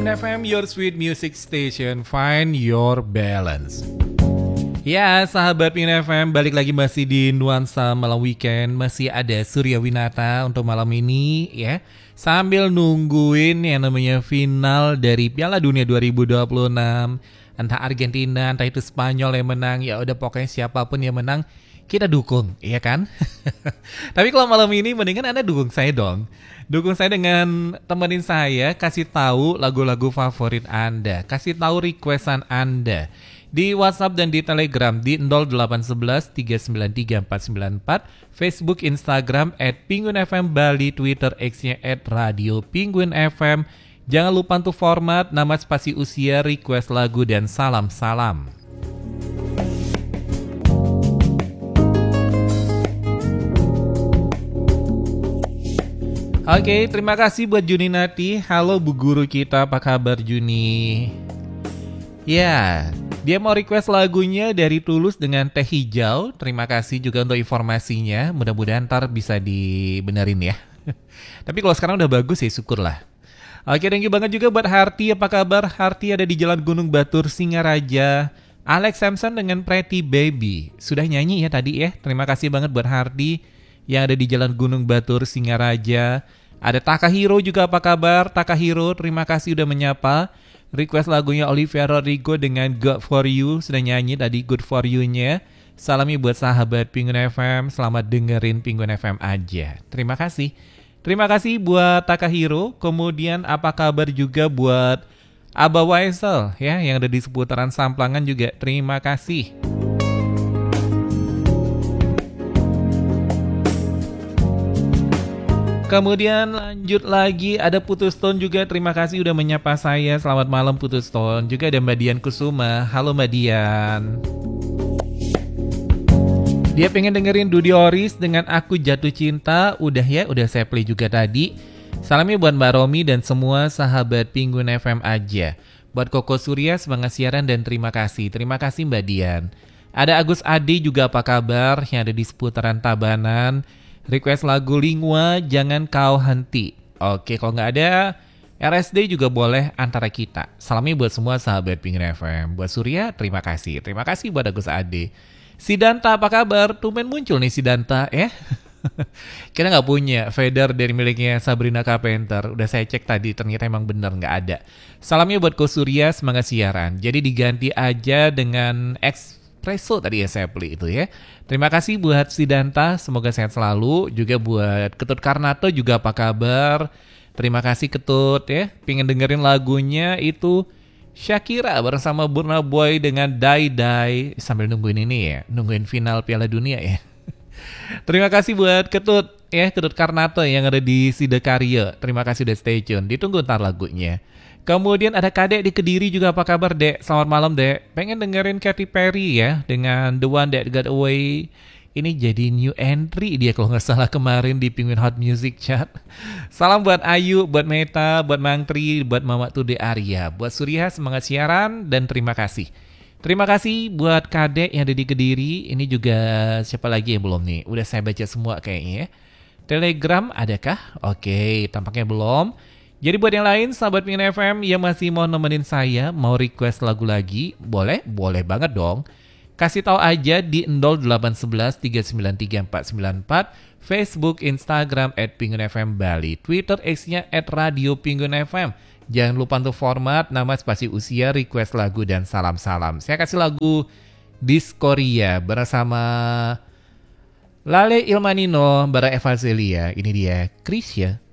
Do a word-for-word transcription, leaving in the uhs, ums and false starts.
Penguin F M, your sweet music station. Find your balance. Ya, sahabat Penguin F M, balik lagi masih di Nuansa Malam Weekend. Masih ada Surya Winata untuk malam ini ya. Sambil nungguin yang namanya final dari Piala Dunia dua ribu dua puluh enam. Entah Argentina, entah itu Spanyol yang menang. Ya udah pokoknya siapapun yang menang kita dukung, iya kan? Tapi kalau malam ini mendingan Anda dukung saya dong. Dukung saya dengan temenin saya, kasih tahu lagu-lagu favorit Anda, kasih tahu requestan Anda di WhatsApp dan di Telegram di nol delapan satu satu tiga sembilan tiga empat sembilan empat, Facebook, Instagram at Penguin F M Bali, Twitter X-nya at Radio Penguin F M. Jangan lupa untuk format, nama, spasi, usia, request lagu, dan salam-salam. Oke, terima kasih buat Juni Nati. Halo Bu Guru kita, apa kabar Juni? Ya, dia mau request lagunya dari Tulus dengan Teh Hijau. Terima kasih juga untuk informasinya. Mudah-mudahan ntar bisa dibenerin ya. Tapi kalau sekarang udah bagus ya, syukurlah. Oke, thank you banget juga buat Harti. Apa kabar? Harti ada di Jalan Gunung Batur, Singaraja. Alex Samson dengan Pretty Baby. Sudah nyanyi ya tadi ya. Terima kasih banget buat Harti yang ada di Jalan Gunung Batur, Singaraja. Ada Takahiro juga, apa kabar? Takahiro, terima kasih udah menyapa. Request lagunya Olivia Rodrigo dengan Good For You. Sudah nyanyi tadi Good For You-nya. Salami buat sahabat Penguin F M. Selamat dengerin Penguin F M aja. Terima kasih. Terima kasih buat Takahiro. Kemudian apa kabar juga buat Abah Waisel ya, yang ada di seputaran Samplangan juga. Terima kasih. Kemudian lanjut lagi ada Putus Tone juga, terima kasih udah menyapa saya. Selamat malam Putus Tone. Juga ada Mbak Dian Kusuma. Halo Mbak Dian. Dia pengen dengerin Dudy Oris dengan Aku Jatuh Cinta. Udah ya, udah saya play juga tadi. Salamnya buat Mbak Romi dan semua sahabat Penguin F M aja. Buat Koko Surya semangat siaran dan terima kasih. Terima kasih Mbak Dian. Ada Agus Adi juga, apa kabar, yang ada di seputaran Tabanan. Request lagu Lingua, Jangan Kau Henti. Oke, kalau nggak ada R S D juga boleh antara kita. Salamnya buat semua sahabat Penguin F M. Buat Surya, terima kasih. Terima kasih buat Agus Ade. Sidanta, apa kabar? Tumben muncul nih Sidanta ya. Kita nggak punya fader dari miliknya Sabrina Carpenter. Udah saya cek tadi, ternyata emang bener nggak ada. Salamnya buat Ko Surya, semangat siaran. Jadi diganti aja dengan X Preso tadi ya saya beli itu ya. Terima kasih buat Sidanta, semoga sehat selalu. Juga buat Ketut Karnato juga, apa kabar? Terima kasih Ketut ya. Pengen dengerin lagunya itu Shakira bersama Burna Boy dengan Dai Dai. Sambil nungguin ini ya, nungguin final Piala Dunia ya. Terima kasih buat Ketut ya, Ketut Karnato yang ada di Sidakarya. Terima kasih udah stay tune. Ditunggu ntar lagunya. Kemudian ada Kadek di Kediri juga, apa kabar Dek? Selamat malam Dek. Pengen dengerin Katy Perry ya dengan The One That Got Away. Ini jadi new entry dia kalau nggak salah kemarin di Penguin Hot Music Chart. Salam buat Ayu, buat Meta, buat Mang Tri, buat Mama Tude Arya, buat Surya semangat siaran dan terima kasih. Terima kasih buat Kadek yang ada di Kediri. Ini juga siapa lagi yang belum nih? Udah saya baca semua kayaknya ya. Telegram adakah? Oke, tampaknya belum. Jadi buat yang lain, sahabat Penguin F M yang masih mau nemenin saya, mau request lagu lagi, boleh? Boleh banget dong. Kasih tahu aja di nol delapan satu satu tiga sembilan tiga empat sembilan empat, Facebook, Instagram at Penguin F M Bali, Twitter X-nya at Radio Penguin F M. Jangan lupa untuk format, nama, spasi, usia, request lagu, dan salam-salam. Saya kasih lagu Diskoria bersama Lale Ilmanino, Bara Eva Celia. Ini dia, Krisya.